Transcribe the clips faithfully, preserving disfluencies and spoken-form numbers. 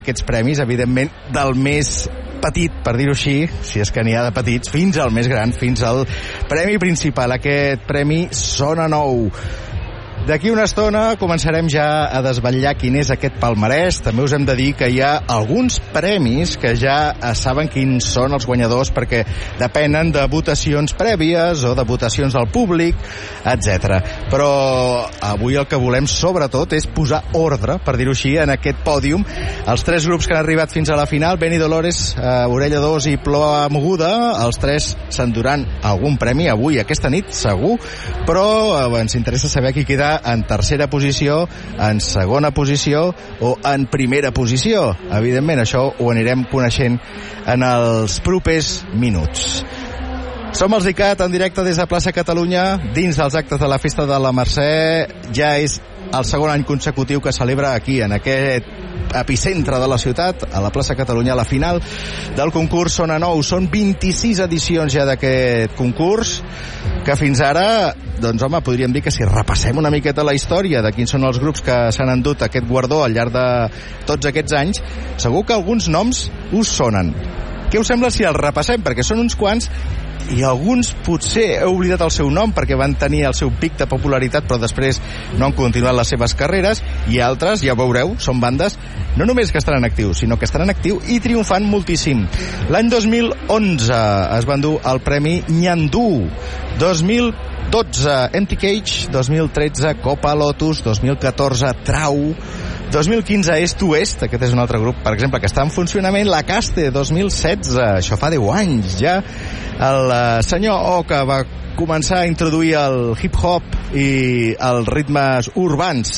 Aquests premis, evidentment, del més petit, per dir-ho així, si és que n'hi ha de petits, fins al més gran, fins al premi principal, aquest premi Sona Nou. D'aquí una estona començarem ja a desvetllar quin és aquest palmarès. També us hem de dir que hi ha alguns premis que ja saben quins són els guanyadors perquè depenen de votacions prèvies o de votacions del públic, etcètera. Però avui el que volem sobretot és posar ordre, per dir-ho així, en aquest pòdium. Els tres grups que han arribat fins a la final, Beni Dolores, eh, Orella dos i Ploa Moguda, els tres s'enduran algun premi avui, aquesta nit, segur, però eh, ens interessa saber qui queda en tercera posició, en segona posició o en primera posició. Evidentment, això ho anirem coneixent en els propers minuts. Som els ICAT en directe des de Plaça Catalunya, dins dels actes de la Festa de la Mercè. Ja és el segon any consecutiu que celebra aquí, en aquest epicentre de la ciutat, a la Plaça Catalunya, la final del concurs Sona Nou. Són vint-i-sis edicions ja d'aquest concurs, que fins ara, doncs home, podríem dir que si repassem una miqueta la història de quins són els grups que s'han endut aquest guardó al llarg de tots aquests anys, segur que alguns noms us sonen. Què us sembla si els repassem? Perquè són uns quants i alguns potser heu oblidat el seu nom perquè van tenir el seu pic de popularitat però després no han continuat les seves carreres, i altres, ja veureu, són bandes no només que estan en actiu, sinó que estan en actiu i triomfant moltíssim. L'any dos mil onze es va endur el Premi Nyandú, dos mil dotze Empty Cage, dos mil tretze Copa Lotus, dos mil catorze Trau, dos mil quinze Est Oest, aquest és un altre grup, per exemple, que està en funcionament, La Caste, dos mil setze, això fa deu anys ja, el senyor O, que va començar a introduir el hip-hop i els ritmes urbans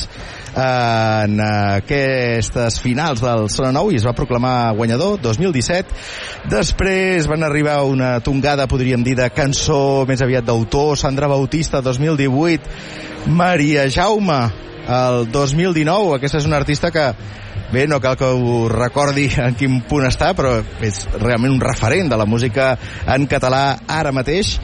en aquestes finals del Sona Nou i es va proclamar guanyador, dos mil disset. Després van arribar una tongada, podríem dir, de cançó més aviat d'autor, Sandra Bautista, dos mil divuit, Maria Jaume, el dos mil dinou. Aquesta és una artista que, bé, no cal que ho recordi en quin punt està, però és realment un referent de la música en català ara mateix.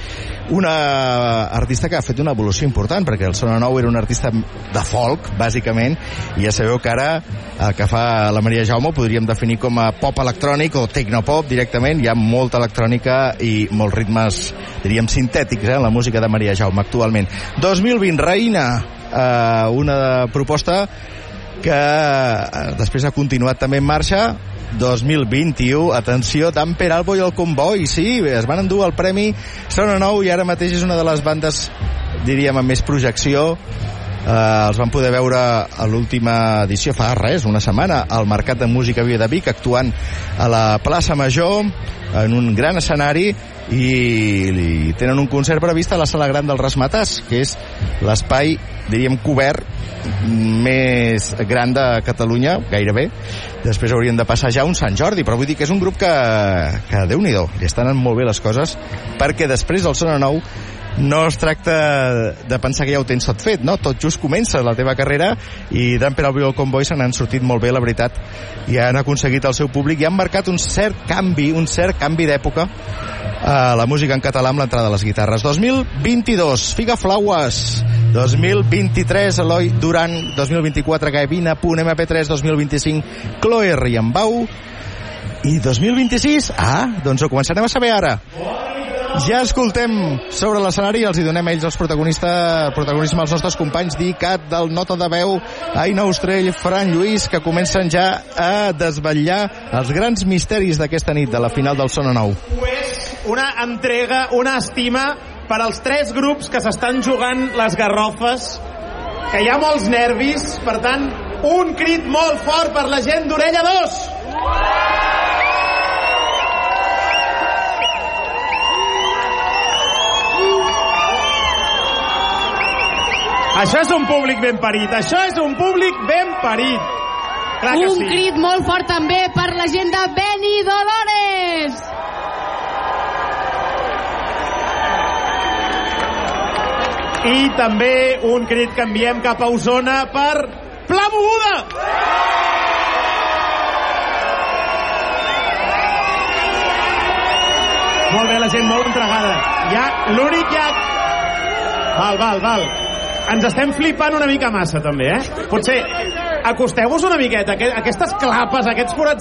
Una artista que ha fet una evolució important, perquè el Sona Nou era un artista de folk, bàsicament, i ja sabeu que ara el que fa la Maria Jaume ho podríem definir com a pop electrònic o tecnopop directament. Hi ha molta electrònica i molts ritmes, diríem, sintètics, eh, en la música de Maria Jaume actualment. dos mil vint, Reina, eh, una proposta que després ha continuat també en marxa. Dos mil vint-i-u, atenció, Dan Peralbo i el Comboi, sí, es van endur el Premi Sona Nou i ara mateix és una de les bandes, diríem, amb més projecció. Eh, els van poder veure a l'última edició, fa res, una setmana, al Mercat de Música Viva de Vic, actuant a la plaça Major, en un gran escenari, i, i tenen un concert previst a la Sala Gran del Ramatàs, que és l'espai, diríem, cobert més gran de Catalunya, gairebé. Després haurien de passar ja un Sant Jordi, però vull dir que és un grup que, que Déu-n'hi-do, li estan anant molt bé les coses, perquè després del Sona Nou no es tracta de pensar que ja ho tens tot fet, no? Tot just comença la teva carrera i Dan Peralbo i el Comboi se n'han sortit molt bé, la veritat, i han aconseguit el seu públic i han marcat un cert canvi, un cert canvi d'època a la música en català amb l'entrada de les guitarres. dos mil vint-i-dos, Figa Flaues. Dos mil vint-i-tres, Eloi Duran. Dos mil vint-i-quatre, Gaevina punt ema pe tres. Dos mil vint-i-cinc, Chloe Riambau. I dos mil vint-i-sis, ah, doncs ho començarem a saber ara. Ja escoltem sobre l'escenari i els hi donem a ells els protagonistes, protagonisme als nostres companys d'ICAT, del Nota de Veu, Aina Ostrell, Fran Lluís, que comencen ja a desvetllar els grans misteris d'aquesta nit de la final del Sona Nou. Una entrega, una estima per als tres grups que s'estan jugant les garrofes, que hi ha molts nervis. Per tant, un crit molt fort per la gent d'Orella dos. Això és un públic ben parit, això és un públic ben parit. Clar que un sí. Crit molt fort també per la gent de Beni Dolores. I també un crit que enviem cap a Osona per Pla Moguda. Molt bé, la gent molt entregada. Ja, l'únic ja... Val, val, val. Ens estem flipant una mica massa, també, eh? Potser... acosteu-vos una miqueta. Aquestes clapes, aquests forats